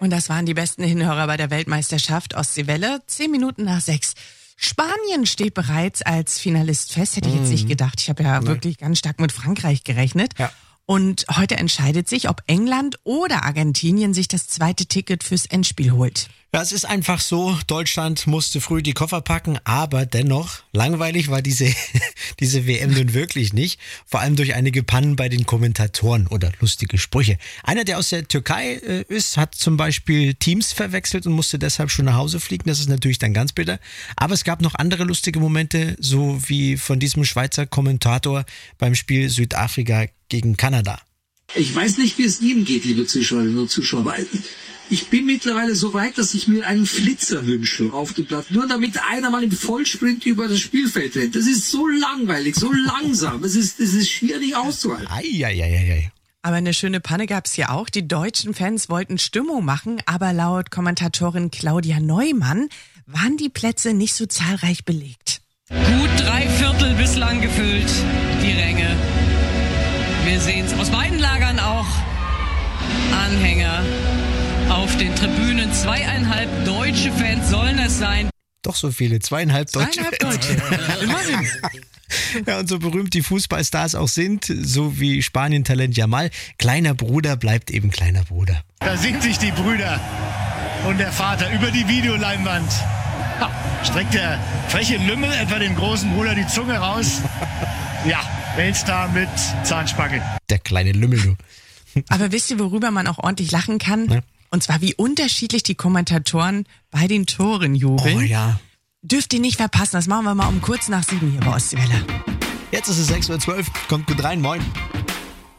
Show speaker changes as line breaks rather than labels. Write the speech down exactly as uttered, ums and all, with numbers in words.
Und das waren die besten Hinhörer bei der Weltmeisterschaft Ostseewelle. Zehn Minuten nach sechs. Spanien steht bereits als Finalist fest. Hätte ich jetzt nicht gedacht. Ich habe ja Nein. wirklich ganz stark mit Frankreich gerechnet.
Ja.
Und heute entscheidet sich, ob England oder Argentinien sich das zweite Ticket fürs Endspiel holt.
Ja, es ist einfach so, Deutschland musste früh die Koffer packen, aber dennoch, langweilig war diese, diese W M nun wirklich nicht. Vor allem durch einige Pannen bei den Kommentatoren oder lustige Sprüche. Einer, der aus der Türkei äh, ist, hat zum Beispiel Teams verwechselt und musste deshalb schon nach Hause fliegen. Das ist natürlich dann ganz bitter. Aber es gab noch andere lustige Momente, so wie von diesem Schweizer Kommentator beim Spiel Südafrika gegen Kanada.
Ich weiß nicht, wie es Ihnen geht, liebe Zuschauerinnen und Zuschauer. Ich bin mittlerweile so weit, dass ich mir einen Flitzer wünsche auf dem Platz. Nur damit einer mal im Vollsprint über das Spielfeld rennt. Das ist so langweilig, so langsam. Das ist, das ist schier nicht auszuhalten.
Eieieiei.
Aber eine schöne Panne gab's hier auch. Die deutschen Fans wollten Stimmung machen, aber laut Kommentatorin Claudia Neumann waren die Plätze nicht so zahlreich belegt.
Gut drei Viertel bislang gefüllt, die Ränge. Wir sehen's aus beiden Lagern auch. Anhänger auf den Tribünen. Zweieinhalb deutsche Fans sollen es sein.
Doch so viele, zweieinhalb deutsche
Zweieinhalb
Fans.
Deutsche. Immerhin.
Ja, und so berühmt die Fußballstars auch sind, so wie Spanien-Talent Jamal, kleiner Bruder bleibt eben kleiner Bruder.
Da sind sich die Brüder und der Vater über die Videoleinwand. Ha, streckt der freche Lümmel etwa dem großen Bruder die Zunge raus? Ja, Weltstar mit Zahnspange.
Der kleine Lümmel, du.
Aber wisst ihr, worüber man auch ordentlich lachen kann?
Ja.
Und zwar, wie unterschiedlich die Kommentatoren bei den Toren jubeln.
Oh ja.
Dürft ihr nicht verpassen. Das machen wir mal um kurz nach sieben hier bei Ostseewelle.
Jetzt ist es sechs Uhr zwölf. Kommt gut rein. Moin.